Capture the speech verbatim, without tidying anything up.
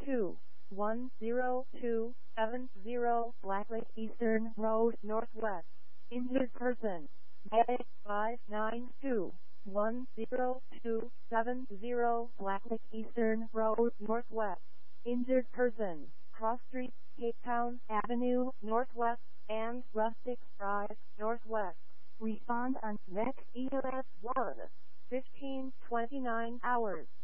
two one zero two seven zero Blacklake Eastern Road Northwest. Injured person. five nine two one zero two seven zero Blacklake Eastern Road Northwest. Injured person. Cross Street, Cape Town Avenue Northwest, and Rustic Drive Northwest. Respond on next E L S one fifteen twenty-nine hours.